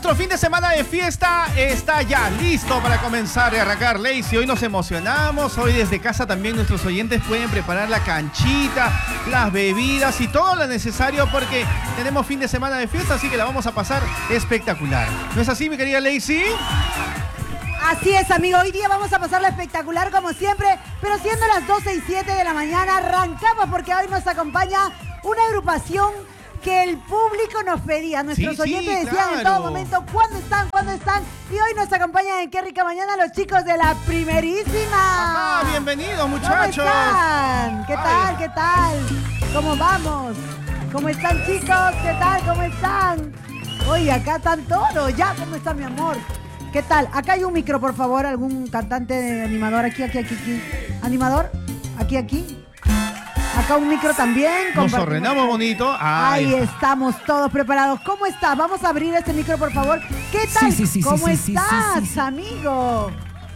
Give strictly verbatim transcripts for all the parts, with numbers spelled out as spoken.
nuestro fin de semana de fiesta está ya listo para comenzar y arrancar. Lazy, hoy nos emocionamos. Hoy desde casa también nuestros oyentes pueden preparar la canchita, las bebidas y todo lo necesario porque tenemos fin de semana de fiesta, así que la vamos a pasar espectacular. ¿No es así, mi querida Lazy? Así es, amigo. Hoy día vamos a pasarla espectacular como siempre, pero siendo las doce y siete de la mañana, arrancamos porque hoy nos acompaña una agrupación que el público nos pedía. Nuestros sí, oyentes sí, decían claro. en todo momento, ¿cuándo están? ¿Cuándo están? Y hoy nos acompañan en Qué Rica Mañana los chicos de La Primerísima. Ajá, bienvenidos, muchachos. ¿Cómo están? ¿Qué tal? Ay. ¿Qué tal? ¿Cómo vamos? ¿Cómo están, chicos? ¿Qué tal? ¿Cómo están? Oye, acá están todos. Ya, ¿cómo está mi amor? ¿Qué tal? Acá hay un micro, por favor. ¿Algún cantante, animador? Aquí, aquí, aquí, aquí. ¿Animador? Aquí, aquí. Acá un micro también. Nos ordenamos bonito. Ay. Ahí estamos todos preparados. ¿Cómo estás? Vamos a abrir este micro, por favor. ¿Qué tal? Sí, sí, sí, ¿Cómo sí, estás, sí, sí, sí. amigo?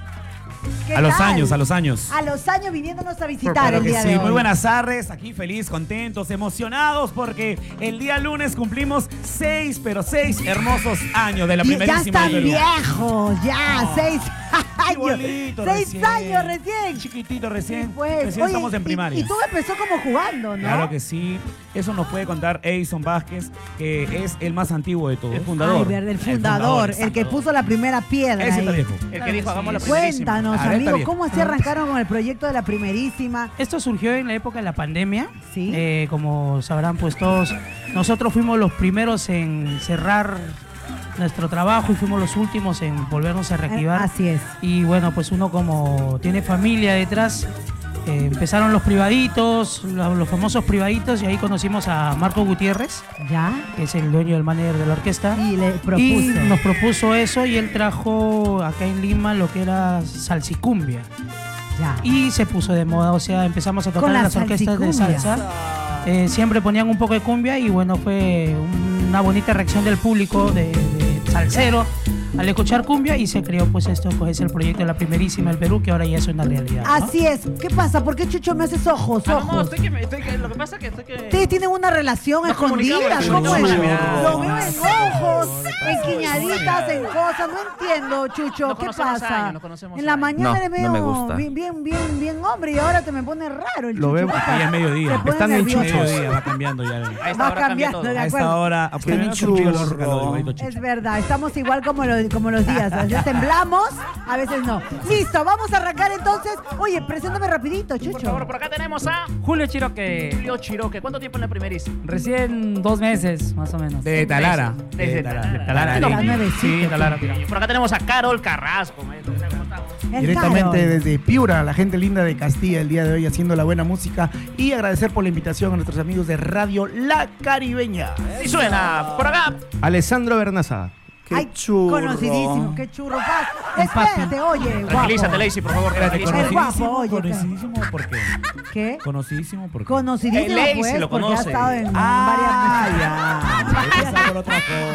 A los años, a los años. A los años viniéndonos a visitar claro el que día sí. de hoy. Muy buenas tardes, aquí feliz, contentos, emocionados porque el día lunes cumplimos seis, pero seis hermosos años de La Primerísima. Ya están viejos, ya, oh, seis años. Bonito, seis recién. años recién. Chiquitito recién. Sí, pues. Recién Oye, estamos en primaria. Y, y todo empezó como jugando, ¿no? Claro que sí. Eso nos puede contar Edison Vázquez, que es el más antiguo de todos. El fundador. Ay, verde, el fundador, el, fundador, el que puso la primera piedra. Ese está viejo. El que dijo, hagamos La Primerísima. Cuéntanos, amigo, ¿cómo así arrancaron con el proyecto de La Primerísima? Esto surgió en la época de la pandemia. Sí. Eh, como sabrán, pues todos, nosotros fuimos los primeros en cerrar nuestro trabajo y fuimos los últimos en volvernos a reactivar. Así es. Y bueno, pues uno como tiene familia detrás, eh, empezaron los privaditos, los, los famosos privaditos, y ahí conocimos a Marco Gutiérrez, ya, que es el dueño del manager de la orquesta. Y le propuso. Y nos propuso eso y él trajo acá en Lima lo que era salsicumbia. Ya. Y se puso de moda, o sea, empezamos a tocar en las orquestas de salsa. Eh, siempre ponían un poco de cumbia y bueno, fue una bonita reacción del público de, de salsero al escuchar cumbia y se creó pues esto, pues es el proyecto de La Primerísima del Perú, que ahora ya es una realidad, ¿no? Así es. ¿Qué pasa? ¿Por qué, Chucho, me haces ojos? Ah, ojos? no, estoy que, estoy que, lo que pasa es que estoy que... Ustedes tienen una relación Nos escondida. ¿Cómo es? no, Lo veo en ojos, en no, quiñaditas, en cosas. No entiendo, Chucho. Nos ¿Qué conocemos pasa? años, nos conocemos en la años. mañana No, eres medio no me gusta. bien, bien, bien, bien hombre y ahora te me pone raro el Lo Chucho. veo ¿Qué aquí pasa? es mediodía. Se pone Están nervioso. mediodía, va cambiando ya. A esta Va hora cambia cambiando, todo. de A esta acuerdo. hora, a primera contigo los recadores, Es verdad, estamos igual como, lo, como los días. A veces temblamos, a veces no. Listo, vamos a arrancar entonces. Oye, preséntame rapidito, Chucho. Por favor, por acá tenemos a Julio Chiroque. Julio Chiroque. ¿Cuánto tiempo en La Primerísima? Recién dos meses, más o menos. De Talara. Desde De Talara. Talara. De Talara. Talara. Sí, Nuevecito. Sí, Talara. Por acá tenemos a Carol Carrasco, maestro. ¿Cómo estamos? El Directamente Carol. desde Piura, la gente linda de Castilla el día de hoy haciendo la buena música y agradecer por la invitación a nuestros amigos de Radio La Caribeña. Y suena por acá. Alessandro Bernaza. ¡Qué Ay, churro! conocidísimo, qué churro. Paz. Espérate, oye, guapo. Tranquilízate, Lazy, por favor. Espérate, tranquilízate. El guapo, conocidísimo, oye, conocidísimo, ¿por qué? ¿Qué? Conocidísimo, ¿por qué? Conocidísimo, El Lazy pues, lo porque ha conoce. estado en Ah, varias... ya. Esa por otra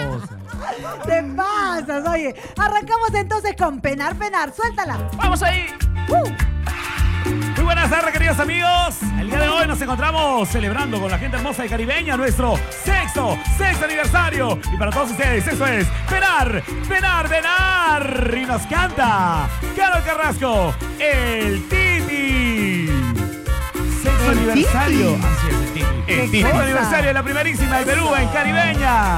cosa. Te pasas, oye. Arrancamos entonces con Penar, Penar. Suéltala. ¡Vamos ahí! Uh. Muy buenas tardes, queridos amigos. El día de hoy nos encontramos celebrando con la gente hermosa y caribeña nuestro sexto, sexto aniversario. Y para todos ustedes, eso es Penar, Penar, Penar. Y nos canta Carol Carrasco, el Titi. Sexto ¿El aniversario. Titi? Así es, el Titi. El ¿Qué sexto cosa? aniversario de La Primerísima del Perú en Caribeña.